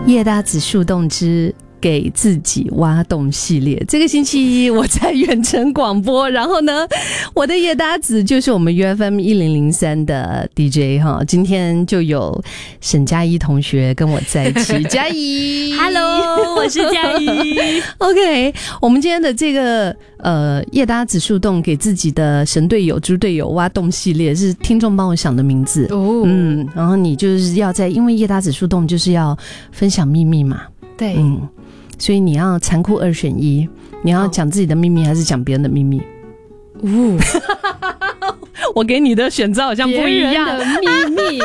叶搭子树洞之给自己挖洞系列，这个星期一我在远程广播，然后呢，我的叶搭子就是我们 UFM 1003的 DJ 哈，今天就有沈佳宜同学跟我在一起，佳宜 ，Hello， 我是佳宜。 OK， 我们今天的这个叶搭子树洞给自己的神队友、猪队友挖洞系列是听众帮我想的名字哦，然后你就是要因为叶搭子树洞就是要分享秘密嘛， 对， 所以你要残酷2选1，你要讲自己的秘密还是讲别人的秘密？我给你的选择好像不一样。 别人的秘密。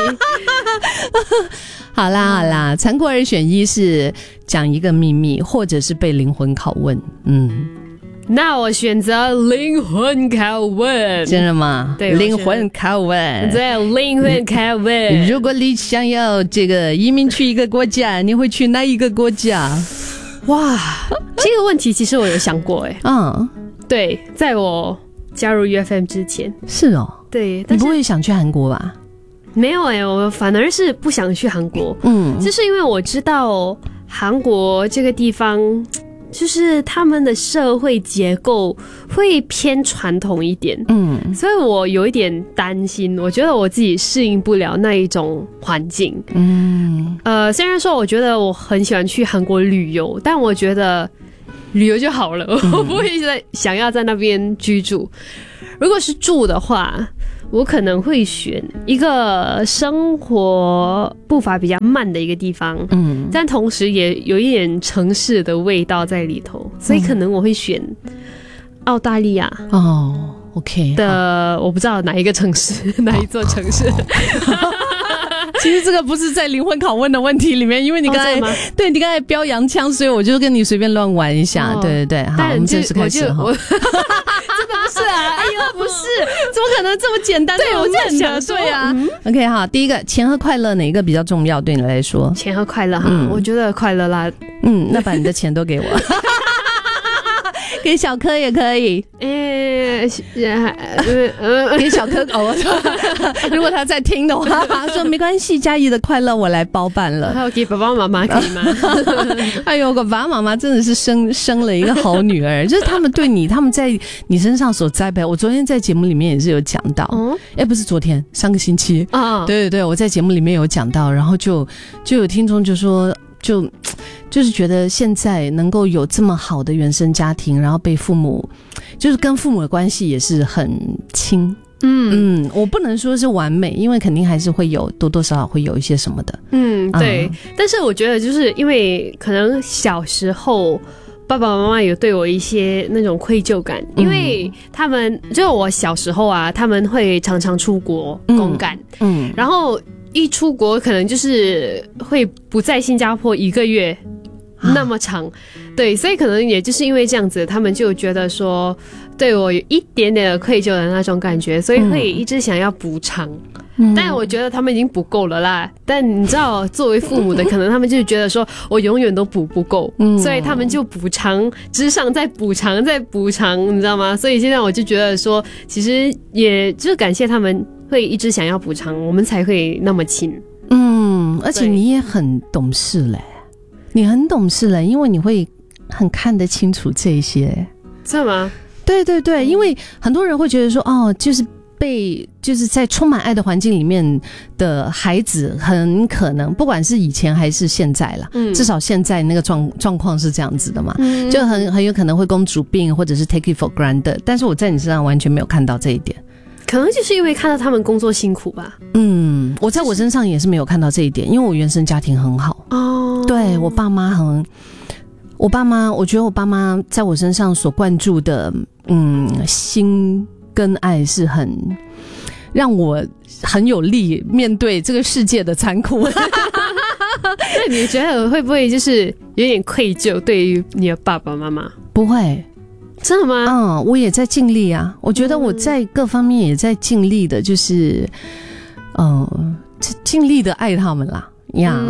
好啦，残酷2选1是讲一个秘密，或者是被灵魂拷问。 那我选择灵魂拷问。 真的吗？ 对， 灵魂拷问。 对，灵魂拷问。 如果你想要这个移民去一个国家，你会去哪一个国家？ 哇，这个问题其实我有想过对，在我加入 UFM 之前。 是哦。 对，但是你不会想去韩国吧？ 没有我反而是不想去韩国。就是因为我知道韩国这个地方，就是他们的社会结构会偏传统一点，所以我有一点担心，我觉得我自己适应不了那一种环境。虽然说我觉得我很喜欢去韩国旅游，但我觉得旅游就好了，我不会想要在那边居住。如果是住的话，我可能会选一个生活步伐比较慢的一个地方，但同时也有一点城市的味道在里头，所以可能我会选澳大利亚。 OK 的，我不知道哪一个城市，哪一座城市。 其实这个不是在灵魂拷问的问题里面，因为你刚才对你刚才飙洋腔，所以我就跟你随便乱玩一下。对，好，我们正式开始哈。真的不是啊！哎呦，不是，怎么可能这么简单？ 对，我在想，对啊。OK 哈，第一个，钱和快乐哪一个比较重要？对你来说？ 钱和快乐哈，我觉得快乐啦。 那把你的钱都给我。给小柯也可以，给小柯如果他在听的话，他说没关系，佳宜的快乐我来包办了。 还有给爸爸妈妈可以吗？ 哎呦，爸爸妈妈真的是生了一个好女儿，就是他们对你，他们在你身上所栽培。我昨天在节目里面也是有讲到，不是昨天，上个星期对，我在节目里面有讲到，然后就有听众就说。就是觉得现在能够有这么好的原生家庭，然后被父母，就是跟父母的关系也是很亲。我不能说是完美，因为肯定还是会有多多少少会有一些什么的。 对。但是我觉得就是因为可能小时候爸爸妈妈有对我一些那种愧疚感，因为他们就我小时候啊，他们会常常出国公干，然后一出国可能就是会不在新加坡1个月那么长，对，所以可能也就是因为这样子，他们就觉得说对我有一点点的愧疚的那种感觉，所以会一直想要补偿。但我觉得他们已经不够了啦。但你知道，作为父母的，可能他们就觉得说我永远都补不够，所以他们就补偿之上再补偿再补偿，你知道吗？所以现在我就觉得说，其实也就是感谢他们会一直想要补偿，我们才会那么亲。 而且你也很懂事嘞，你很懂事嘞，因为你会很看得清楚这一些。 是吗？ 对，因为很多人会觉得说，就是在充满爱的环境里面的孩子，很可能不管是以前还是现在啦，至少现在那个状况是这样子的嘛，就很有可能会公主病，或者是 take it for granted。但是我在你身上完全没有看到这一点。 可能就是因为看到他们工作辛苦吧。 我在我身上也是没有看到这一点，因为我原生家庭很好。对，我爸妈，我觉得我爸妈在我身上所灌注的心跟爱是很让我很有力面对这个世界的残酷。 那你觉得会不会就是有点愧疚对于你的爸爸妈妈？ 不会。 真的吗？ 我也在尽力啊，我觉得我在各方面也在尽力的，就是尽力的爱他们啦。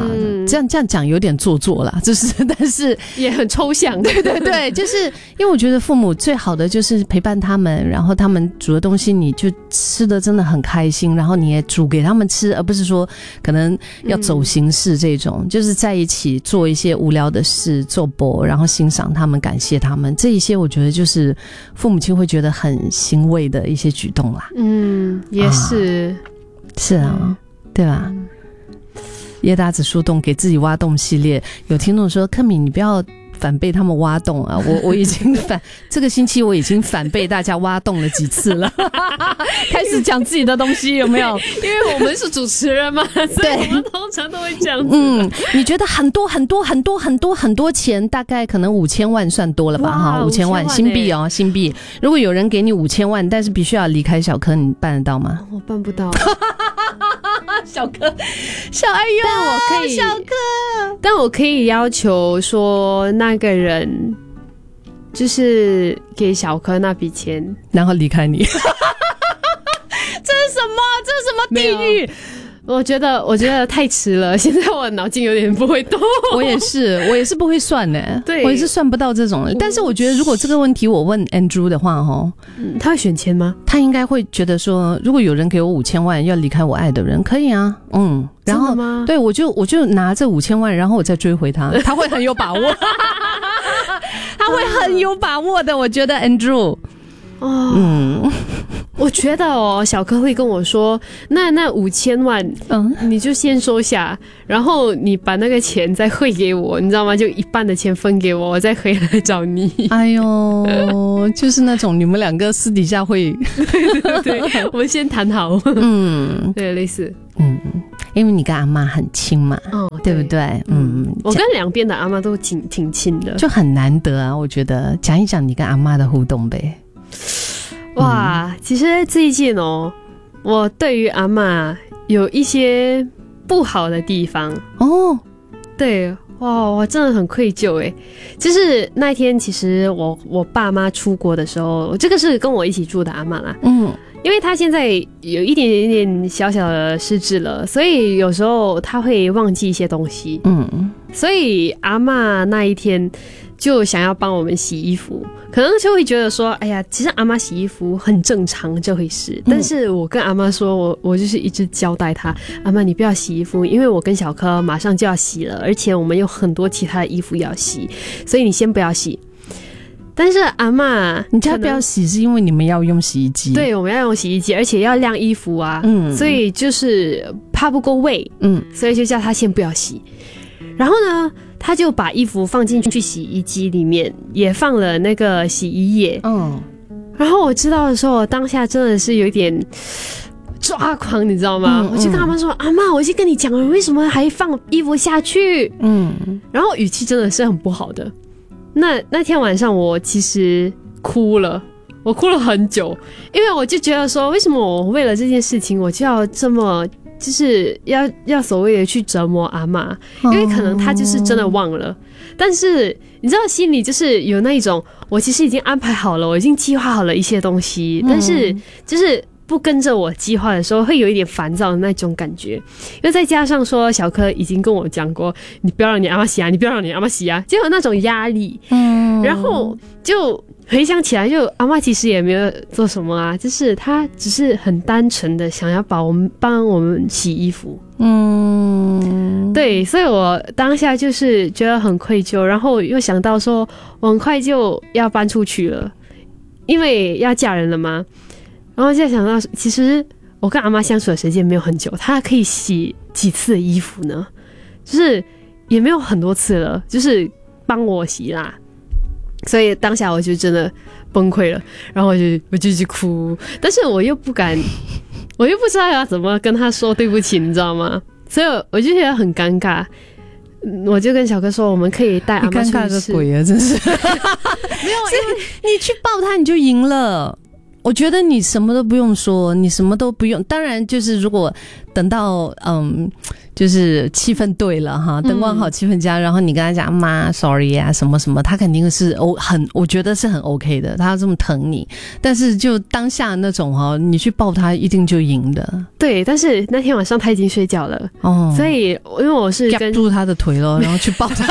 这样讲有点做作啦，就是但是也很抽象。 对对对，就是因为我觉得父母最好的就是陪伴他们，然后他们煮的东西你就吃的真的很开心，然后你也煮给他们吃，而不是说可能要走形式这种，就是在一起做一些无聊的事，做播，然后欣赏他们，感谢他们，这一些我觉得就是父母亲会觉得很欣慰的一些举动啦。 也是， 是啊，对吧？叶大子树洞给自己挖洞系列，有听众说柯敏你不要反被他们挖洞啊，我已经这个星期我已经反被大家挖洞了几次了开始讲自己的东西有没有？ 因为我们是主持人嘛，所以我们通常都会这样子。 你觉得很多钱，大概可能5000万算多了吧？哈，5000万新币哦，新币。如果有人给你5000万，但是必须要离开小柯，你办得到吗？ 我办不到。 小柯，哎呦， 但我可以， 小柯， 但我可以要求说那个人就是给小柯那笔钱， 然后离开你。这是什么？这是什么地狱？ 我觉得太迟了，现在我脑筋有点不会动。 我也是不会算的， 对， 我也是算不到这种的。但是我觉得，如果这个问题我问 Andrew 的话， 他会选钱吗？ 他应该会觉得说，如果有人给我5000万，要离开我爱的人，可以啊，然后对我就拿这5000万，然后我再追回他，他会很有把握，他会很有把握的，我觉得 Andrew。 我觉得小柯会跟我说，那5000万，你就先收下，然后你把那个钱再汇给我，你知道吗？就一半的钱分给我，我再回来找你。 哎呦，就是那种你们两个私底下会， 对，我们先谈好，对，类似， 因为你跟阿嬷很亲嘛，对不对？ 我跟两边的阿嬷都挺亲的， 就很难得啊。我觉得讲一讲你跟阿嬷的互动呗。 哇，其实最近我对于阿嬷有一些不好的地方对，哇，我真的很愧疚诶。就是那天，其实我爸妈出国的时候，这个是跟我一起住的阿嬷啦，因为她现在有一点小小的失智了，所以有时候她会忘记一些东西，所以阿嬷那一天就想要帮我们洗衣服，可能就会觉得说，哎呀，其实阿嬷洗衣服很正常这回事。但是我跟阿嬷说，我就是一直交代她，阿嬷你不要洗衣服，因为我跟小柯马上就要洗了，而且我们有很多其他的衣服要洗，所以你先不要洗。但是阿嬷， 你家不要洗是因为你们要用洗衣机？ 对，我们要用洗衣机，而且要晾衣服啊，所以就是怕不够味，所以就叫她先不要洗。然后呢，他就把衣服放进去洗衣机里面，也放了那个洗衣液。然后我知道的时候，我当下真的是有一点抓狂，你知道吗？我就跟阿嬷说：“阿嬷，我已经跟你讲了，为什么还放衣服下去？”然后语气真的是很不好的。那天晚上我其实哭了，我哭了很久，因为我就觉得说，为什么我为了这件事情我就要这么。就是要所谓的去折磨阿嬷，因为可能她就是真的忘了，但是你知道心里就是有那一种，我其实已经安排好了，我已经计划好了一些东西，但是就是不跟着我计划的时候，会有一点烦躁的那种感觉。因为再加上说小柯已经跟我讲过，你不要让你阿嬷洗啊，你不要让你阿嬷洗啊，就有那种压力。然后就回想起来，就阿嬷其实也没有做什么啊，就是她只是很单纯的想要帮我们洗衣服。对，所以我当下就是觉得很愧疚，然后又想到说我很快就要搬出去了，因为要嫁人了嘛。然后就想到，其实我跟阿嬷相处的时间没有很久，她可以洗几次的衣服呢？就是也没有很多次了，就是帮我洗啦。所以当下我就真的崩溃了，然后我就去哭，但是我又不敢，我又不知道要怎么跟他说对不起，你知道吗？所以我就觉得很尴尬。我就跟小柯说，我们可以带阿嬷出去。 尴尬个鬼啊，真是！没有，因为你去抱他，你就赢了。我觉得你什么都不用说，你什么都不用。当然，就是如果等到就是气氛对了哈，灯光好气氛佳，然后你跟他讲妈 sorry 啊什么什么，他肯定是我觉得是很 OK 的，他要这么疼你。但是就当下那种你去抱他一定就赢的。对， 但是那天晚上他已经睡觉了所以因为我是夹住他的腿了，然后去抱他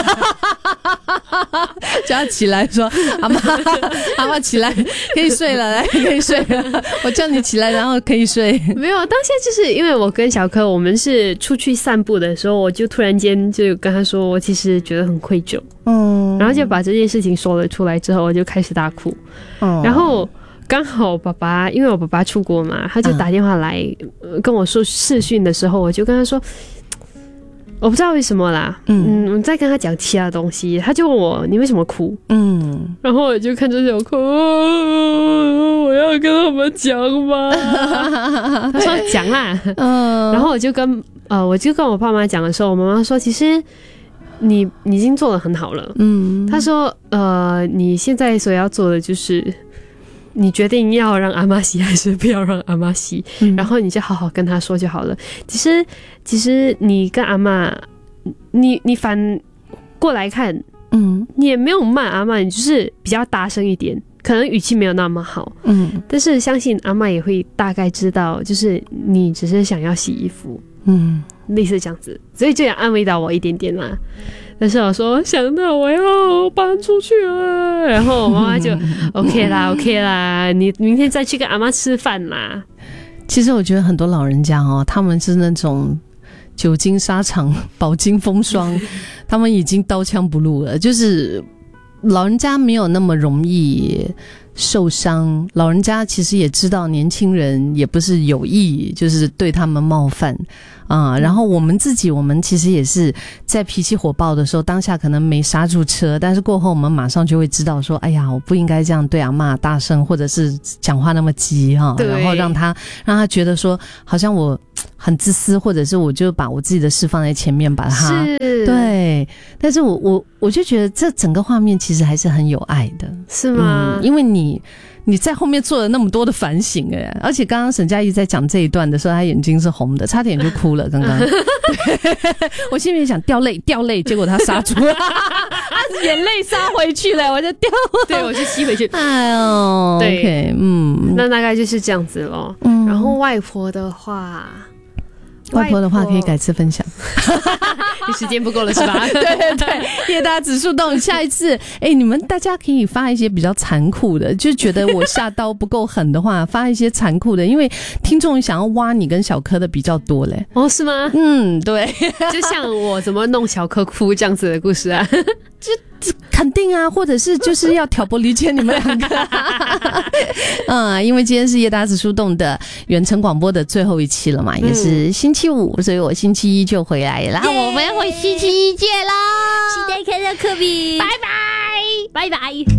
叫他起来说阿嬷起来可以睡了，来可以睡了，我叫你起来然后可以睡。 没有，当下就是因为我跟小柯我们是出去散步的时候，我就突然间就跟他说我其实觉得很愧疚然后就把这件事情说了出来之后，我就开始大哭然后刚好爸爸，因为我爸爸出国嘛，他就打电话来跟我说视讯的时候，我就跟他说我不知道为什么啦我在跟他讲其他东西，他就问我你为什么哭然后我就看着小哭我要跟他们讲嘛他说讲啦然后我就跟我爸妈讲的时候，我妈妈说其实你已经做得很好了他说你现在所要做的就是你决定要让阿嬷洗还是不要让阿嬷洗然后你就好好跟她说就好了。其实你跟阿嬷你反过来看你也没有骂阿嬷，你就是比较大声一点，可能语气没有那么好但是相信阿嬷也会大概知道就是你只是想要洗衣服类似这样子，所以这样安慰到我一点点啦。但是我说想到我要搬出去了，然后我妈妈就 OK 啦，你明天再去跟阿嬷吃饭啦。 其实我觉得很多老人家他们是那种久经沙场饱经风霜他们已经刀枪不入了，就是老人家没有那么容易受伤，老人家其实也知道年轻人也不是有意就是对他们冒犯然后我们其实也是在脾气火爆的时候，当下可能没刹住车，但是过后我们马上就会知道说哎呀我不应该这样对阿嬷大声或者是讲话那么急然后让他觉得说好像我很自私，或者是我就把我自己的事放在前面把他对，但是我就觉得这整个画面其实还是很有爱的。 是吗因为你在后面做了那么多的反省而且刚刚沈佳宜在讲这一段的时候，她眼睛是红的，差点就哭了刚刚我心里想掉泪结果她杀住了她眼泪杀回去了，我就掉了， 对我就吸回去哎呦对 OK 那大概就是这样子咯然后外婆的话可以改次分享你时间不够了是吧对叶大指数动下一次你们大家可以发一些比较残酷的，就觉得我下刀不够狠的话发一些残酷的，因为听众想要挖你跟小柯的比较多嘞。 是吗对就像我怎么弄小柯哭这样子的故事啊就肯定啊，或者是就是要挑拨离间你们两个因为今天是叶大指数动的远程广播的最后一期了嘛也是星期五，所以我星期一就回来了我们会星期一见啦， 期待看到科比，拜拜。